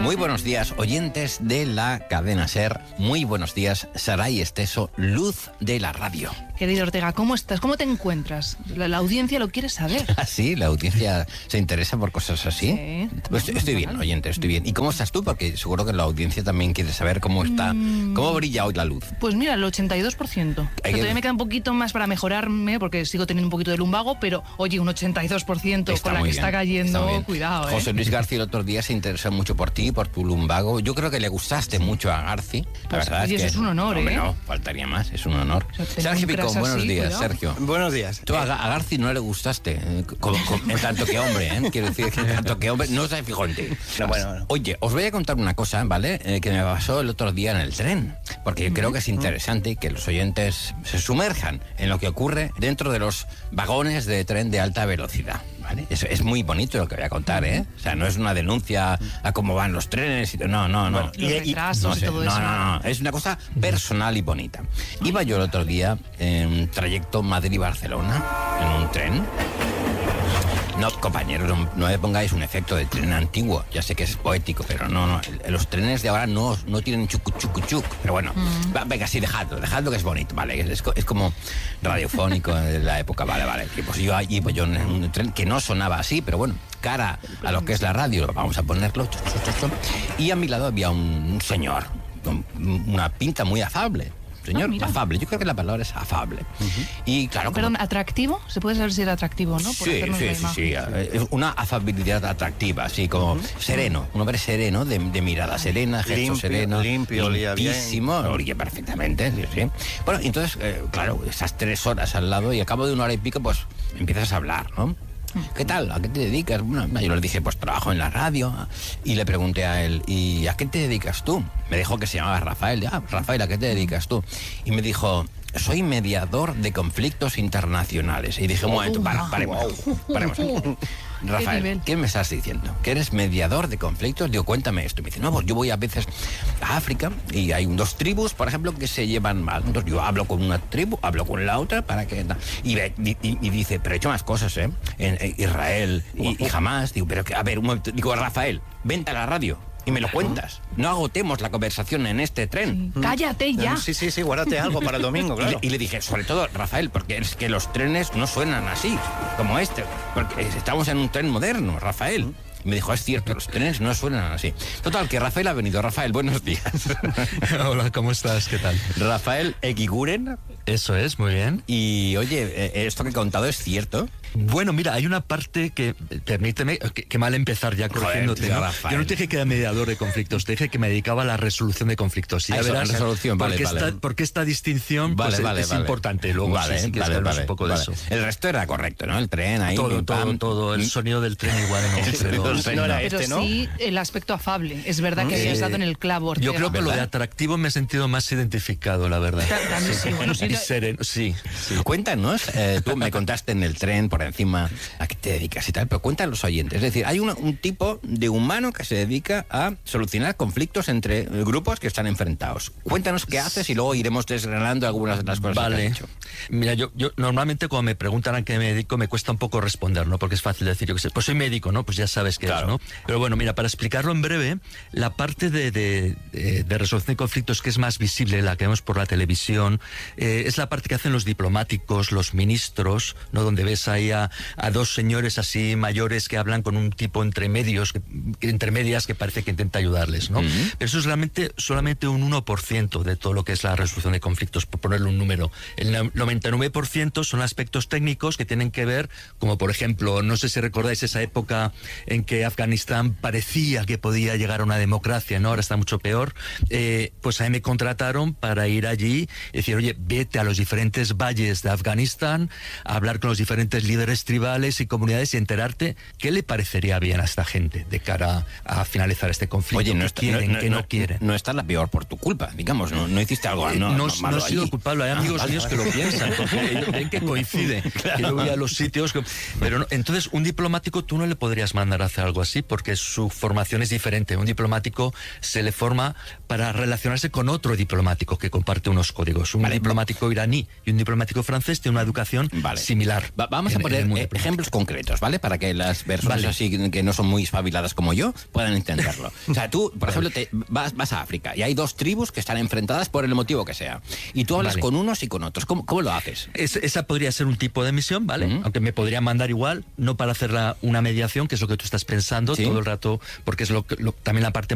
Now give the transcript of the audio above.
Muy buenos días, oyentes de la cadena SER. Muy buenos días, Saray Esteso, luz de la radio. Querido Ortega, ¿cómo estás? ¿Cómo te encuentras? La audiencia lo quiere saber. ¿Ah, sí? ¿La audiencia se interesa por cosas así? Sí. Pues estoy bien, oyente, estoy bien. ¿Y cómo estás tú? Porque seguro que la audiencia también quiere saber cómo está, cómo brilla hoy la luz. Pues mira, el 82%. Todavía me queda un poquito más para mejorarme, porque sigo teniendo un poquito de lumbago, pero oye, un 82% Está con la muy que bien, está cayendo, cuidado, José Luis García el otro día se interesó mucho por ti, por tu lumbago. Yo creo que le gustaste mucho a Garci. La Pues, verdad oye, es que eso es un honor, hombre, ¿eh? No, faltaría más, es un honor. O sea, tener Sergio un Picón, crush buenos así, días, cuidado. Sergio. Buenos días. Tú a Garci no le gustaste, en tanto que hombre, ¿eh? Quiero decir que en tanto que hombre no se fijó en ti. No, bueno. Oye, os voy a contar una cosa, ¿vale? Que me pasó el otro día en el tren, porque creo que es interesante que los oyentes se sumerjan en lo que ocurre dentro de los vagones de tren de alta velocidad. ¿Vale? Es muy bonito lo que voy a contar, ¿eh? O sea, no es una denuncia a cómo van los trenes. No. Los retrasos y todo eso. No. Es una cosa personal y bonita. Iba yo el otro día en un trayecto Madrid-Barcelona, en un tren. No, compañeros, no me pongáis un efecto de tren antiguo. Ya sé que es poético, pero no. Los trenes de ahora no tienen chuc. Pero bueno, venga, sí, dejadlo que es bonito, ¿vale? Es como radiofónico de la época, vale. Pues yo en un tren que no sonaba así, pero bueno, cara a lo que es la radio, vamos a ponerlo. Y a mi lado había un señor con una pinta muy afable. Señor, afable. Yo creo que la palabra es afable. Y claro, Perdón, ¿atractivo? Se puede saber si era atractivo, ¿no? Por hacernos la imagen. Sí. Es una afabilidad atractiva, así como sereno. Un hombre sereno, de mirada serena, gesto sereno. Limpio, olía bien. Limpísimo, olía perfectamente. Sí. Bueno, entonces, claro, esas 3 horas al lado y al cabo de 1 hora y pico, pues empiezas a hablar, ¿no? ¿Qué tal? ¿A qué te dedicas? Bueno, yo le dije, pues trabajo en la radio. Y le pregunté a él, ¿y a qué te dedicas tú? Me dijo que se llamaba Rafael. Rafael, ¿a qué te dedicas tú? Y me dijo, soy mediador de conflictos internacionales. Y dije, un momento, paremos aquí. Rafael, ¿qué me estás diciendo? ¿Que eres mediador de conflictos? Digo, cuéntame esto. Y me dice, no, pues yo voy a veces a África y hay 2 tribus, por ejemplo, que se llevan mal. Entonces yo hablo con una tribu, hablo con la otra para que... Y dice, pero he hecho más cosas, ¿eh? En Israel y Hamas. Digo, pero que, a ver, un momento. Digo, Rafael, vente a la radio y me lo cuentas. No agotemos la conversación en este tren. ¡Cállate ya! Sí, guárdate algo para el domingo, claro. Y le dije, sobre todo, Rafael, porque es que los trenes no suenan así, como este. Porque estamos en un tren moderno, Rafael. Y me dijo, es cierto, los trenes no suenan así. Total, que Rafael ha venido. Rafael, buenos días. Hola, ¿cómo estás? ¿Qué tal? Rafael Eguiguren. Eso es, muy bien. Y oye, esto que he contado es cierto. Bueno, mira, hay una parte que, permíteme, que mal empezar ya corrigiéndote, ¿no? Yo no te dije que era mediador de conflictos, te dije que me dedicaba a la resolución de conflictos. Y ya verás resolución, vale. Porque esta distinción es importante. Luego, si quieres que hablamos un poco de eso. El resto era correcto, ¿no? El tren ahí. Todo. El sonido del tren igual no era pero ¿no? sí el aspecto afable. Es verdad que habías dado en el clavo, Ortega. Yo creo que lo de atractivo me he sentido más identificado, la verdad. También sí, bueno, sí. Y sereno, sí. Cuéntanos, tú me contaste en el tren por encima a qué te dedicas y tal, pero cuéntanos los oyentes. Es decir, hay un tipo de humano que se dedica a solucionar conflictos entre grupos que están enfrentados. Cuéntanos qué haces y luego iremos desgranando algunas de las cosas que has hecho. Mira, yo normalmente cuando me preguntan a qué me dedico me cuesta un poco responder, ¿no? Porque es fácil decir, yo qué sé, pues soy médico, ¿no? Pues ya sabes qué es, ¿no? Pero bueno, mira, para explicarlo en breve, la parte de resolución de conflictos que es más visible, la que vemos por la televisión, es la parte que hacen los diplomáticos, los ministros, ¿no? Donde ves ahí a 2 señores así mayores que hablan con un tipo entre medias que parece que intenta ayudarles, ¿no? Pero eso es solamente un 1% de todo lo que es la resolución de conflictos, por ponerle un número. El 99% son aspectos técnicos que tienen que ver, como por ejemplo, no sé si recordáis esa época en que Afganistán parecía que podía llegar a una democracia, ¿no? Ahora está mucho peor. Pues a mí me contrataron para ir allí y decir, oye, vete a los diferentes valles de Afganistán, a hablar con los diferentes líderes tribales y comunidades y enterarte qué le parecería bien a esta gente de cara a finalizar este conflicto. Oye, no quieren. No está la peor por tu culpa, digamos, no hiciste algo no malo he sido allí. culpable, hay amigos míos que lo piensan, porque ellos ven que coincide, que yo voy a los sitios, pero no, entonces un diplomático tú no le podrías mandar a hacer algo así porque su formación es diferente. Un diplomático se le forma para relacionarse con otro diplomático que comparte unos códigos. Un diplomático iraní y un diplomático francés tienen una educación similar. Vamos a poner ejemplos concretos, ¿vale? Para que las personas así que no son muy espabiladas como yo puedan entenderlo. O sea, tú, por ejemplo, vas a África y hay dos tribus que están enfrentadas por el motivo que sea. Y tú hablas con unos y con otros. ¿Cómo lo haces? Esa podría ser un tipo de misión, ¿vale? Aunque me podría mandar igual, no para hacer una mediación, que es lo que tú estás pensando todo el rato, porque es también la parte